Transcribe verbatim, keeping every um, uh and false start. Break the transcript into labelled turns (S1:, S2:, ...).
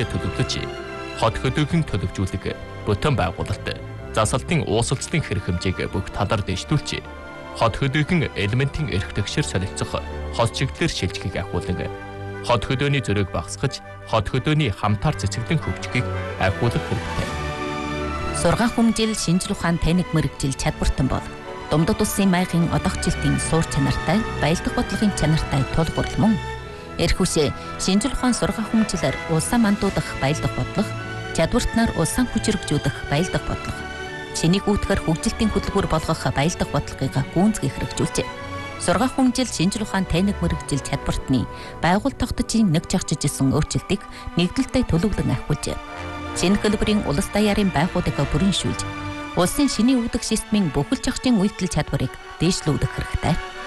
S1: нээлттэй төлөвлөж, хот хөдөөгийн төлөвжүүлэг, бүтэн байгуулалт, засалтын уусалцлын хэрэг хэмжээг бүх талаар дэвшүүлж, хот хөдөөгийн элементийн эрх тэгшэр солилцох хот чиглэлээр шилжихийг ахиулан, хот хөдөөний зөрөөг багасгаж, хот хөдөөний хамтаар цэцэглэн хөгжихийг ахиулах хэрэгтэй.
S2: Сургаан хүмжил шинжлэх ухаан таниг мэрэгжил чадвартан бол Думдад улсын маягийн одогчлтын суур чанартай, баялдах бодлогын чанартай тулгуур мөн эрх үсэ шинжлэх ухаан сургаан хүмжилээр улсаа мандуудах баялдах бодлого, чадвартнаар улсаа хүчрэгжүүлэх баялдах бодлого, чинийг үүтгэр хөгжилтийн хөдөлгүүр болгох баялдах бодлогыг гүйцэтгэх хэрэгжүүлжээ. Сургаан хүмжил шинжлэх ухаан таниг мэрэгжил чадвартны байгууллага тогтцын нэг жагчижсэн өөрчлөлтийг нэгдэлтэй төлөвлөн ахиулжээ. Шинэ хэлбэрийн улс даяарын байгууллагыг бүрэншүүлж, улсын шинийн үүдэх системийн бүхэл зохицын үйлдэл чадварыг дээшлүүлэх хэрэгтэй.